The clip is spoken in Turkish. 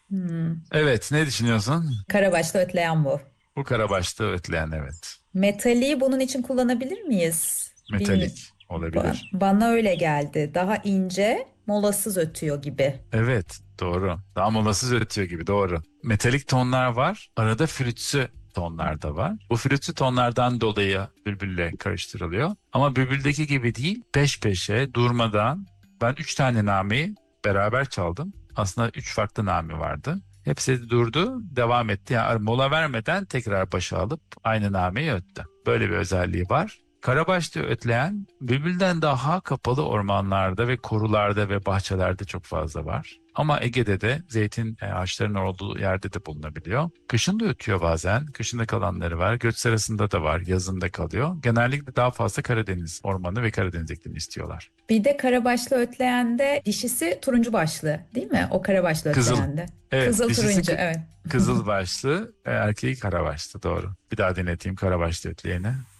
Evet, ne düşünüyorsun? Karabaşlı ötleyen bu. Bu karabaşta ötleyen, evet. Metali bunun için kullanabilir miyiz? Metalik olabilir. Bana öyle geldi. Daha ince, molasız ötüyor gibi. Evet, doğru. Daha molasız ötüyor gibi, doğru. Metalik tonlar var. Arada flütsü tonlar da var. Bu flütsü tonlardan dolayı bülbülle karıştırılıyor. Ama bülbüldeki gibi değil, peş peşe durmadan ben üç tane nameyi beraber çaldım. Aslında üç farklı name vardı. Hepsi durdu, devam etti. Yani mola vermeden tekrar başa alıp aynı nameyi öttü. Böyle bir özelliği var. Karabaşlı ötleyen bülbülden daha kapalı ormanlarda ve korularda ve bahçelerde çok fazla var. Ama Ege'de de zeytin ağaçlarının olduğu yerde de bulunabiliyor. Kışın da ötüyor bazen. Kışında kalanları var. Göç sırasında da var. Yazında kalıyor. Genellikle daha fazla Karadeniz ormanı ve Karadeniz iklimi istiyorlar. Bir de karabaşlı ötleyende dişisi turuncu başlı, değil mi? O karabaşlı Kızıl. ötleyende. Evet, Kızıl dişisi turuncu, evet. kızıl başlı, erkeği karabaşlı, doğru. Bir daha deneteyim karabaşlı ötleyeni.